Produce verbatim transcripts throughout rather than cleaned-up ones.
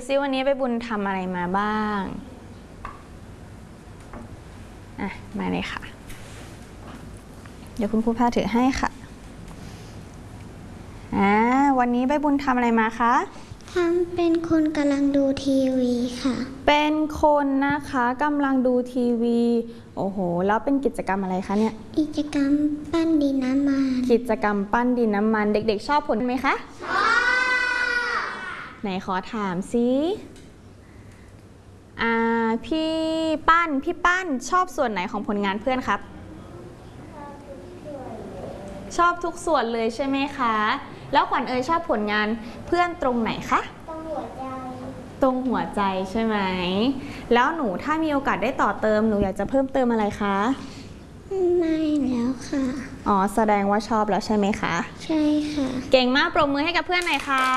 ซิวันนี้ใบบุญทำอะไรมาบ้างอ่ะมาเลยค่ะเดี๋ยวคุณครูพาถือให้ค่ะอ่าวันนี้ใบบุญทำอะไรมาคะทำเป็นคนกำลังดูทีวีค่ะเป็นคนนะคะกำลังดูทีวีโอ้โหแล้วเป็นกิจกรรมอะไรคะเนี่ยกิจกรรมปั้นดินน้ำมันกิจกรรมปั้นดินน้ำมันเด็กๆชอบผลไหมคะชอบไหนขอถามซิอ่าพี่ปั้นพี่ปั้นชอบส่วนไหนของผลงานเพื่อนครับชอบทุกส่วนเลยใช่ไหมคะแล้วขวัญเอ๋ยชอบผลงานเพื่อนตรงไหนคะตรงหัวใจตรงหัวใจใช่ไหมแล้วหนูถ้ามีโอกาสได้ต่อเติมหนูอยากจะเพิ่มเติมอะไรคะไม่แล้วค่ะอ๋อแสดงว่าชอบแล้วใช่ไหมคะใช่ค่ะเก่งมากปรบมือให้กับเพื่อนหน่อยค่ะ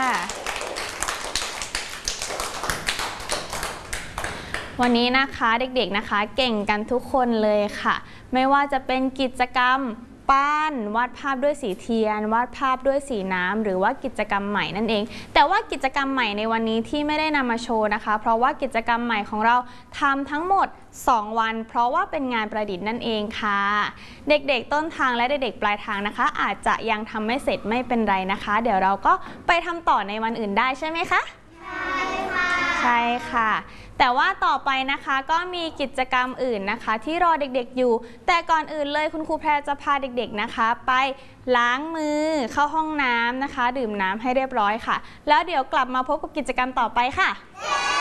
วันนี้นะคะเด็กๆนะคะเก่งกันทุกคนเลยค่ะไม่ว่าจะเป็นกิจกรรมปั้นวาดภาพด้วยสีเทียนวาดภาพด้วยสีน้ำหรือว่ากิจกรรมใหม่นั่นเองแต่ว่ากิจกรรมใหม่ในวันนี้ที่ไม่ได้นำมาโชว์นะคะเพราะว่ากิจกรรมใหม่ของเราทำทั้งหมดสองวันเพราะว่าเป็นงานประดิษฐ์นั่นเองค่ะเด็กๆต้นทางและเด็กๆปลายทางนะคะอาจจะยังทำไม่เสร็จไม่เป็นไรนะคะเดี๋ยวเราก็ไปทำต่อในวันอื่นได้ใช่ไหมคะใช่ค่ะใช่ค่ะแต่ว่าต่อไปนะคะก็มีกิจกรรมอื่นนะคะที่รอเด็กๆอยู่แต่ก่อนอื่นเลยคุณครูแพรจะพาเด็กๆนะคะไปล้างมือเข้าห้องน้ำนะคะดื่มน้ำให้เรียบร้อยค่ะแล้วเดี๋ยวกลับมาพบกับกิจกรรมต่อไปค่ะ